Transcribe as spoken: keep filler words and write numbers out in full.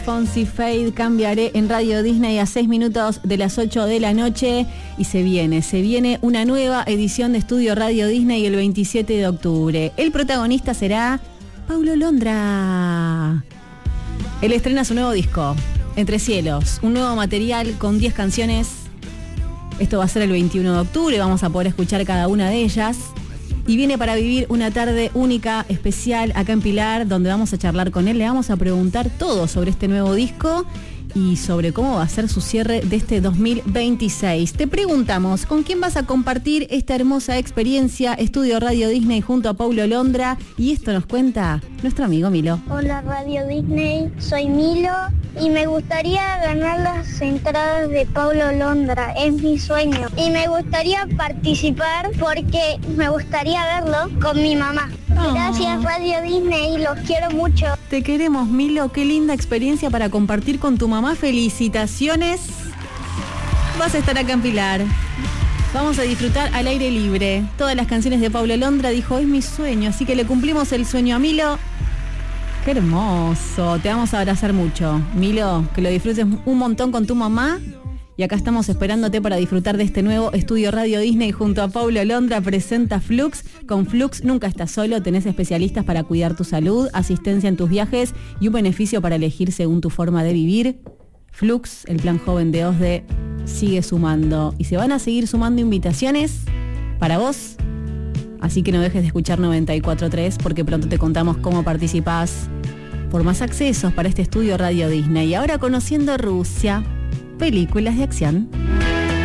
Fonsi Fade, Cambiaré en Radio Disney a seis minutos de las ocho de la noche y se viene, se viene una nueva edición de Estudio Radio Disney el veintisiete de octubre. El protagonista será Paulo Londra. Él estrena su nuevo disco, Entre Cielos, un nuevo material con diez canciones. Esto va a ser el veintiuno de octubre, vamos a poder escuchar cada una de ellas. Y viene para vivir una tarde única, especial, acá en Pilar, donde vamos a charlar con él. Le vamos a preguntar todo sobre este nuevo disco y sobre cómo va a ser su cierre de este dos mil veintiséis. Te preguntamos, ¿con quién vas a compartir esta hermosa experiencia? Estudio Radio Disney junto a Paulo Londra. Y esto nos cuenta nuestro amigo Milo. Hola Radio Disney, soy Milo y me gustaría ganar las entradas de Paulo Londra, es mi sueño. Y me gustaría participar porque me gustaría verlo con mi mamá. Oh. Gracias Radio Disney, los quiero mucho. Te queremos, Milo, qué linda experiencia para compartir con tu mamá. Felicitaciones. Vas a estar acá en Pilar. Vamos a disfrutar al aire libre. Todas las canciones de Paulo Londra, dijo, es mi sueño, así que le cumplimos el sueño a Milo. Qué hermoso, te vamos a abrazar mucho. Milo, que lo disfrutes un montón con tu mamá. Y acá estamos esperándote para disfrutar de este nuevo Estudio Radio Disney junto a Paulo Londra. Presenta Flux. Con Flux nunca estás solo, tenés especialistas para cuidar tu salud, asistencia en tus viajes y un beneficio para elegir según tu forma de vivir. Flux, el plan joven de OSDE, sigue sumando. Y se van a seguir sumando invitaciones para vos. Así que no dejes de escuchar noventa y cuatro punto tres porque pronto te contamos cómo participás por más accesos para este Estudio Radio Disney. Y ahora conociendo Rusia, películas de acción.